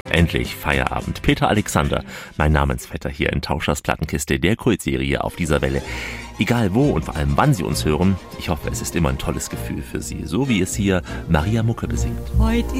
Endlich Feierabend. Peter Alexander, mein Namensvetter hier in Tauschers Plattenkiste, der Kultserie auf dieser Welle. Egal wo und vor allem wann Sie uns hören, ich hoffe, es ist immer ein tolles Gefühl für Sie, so wie es hier Maria Mucke besingt. Heute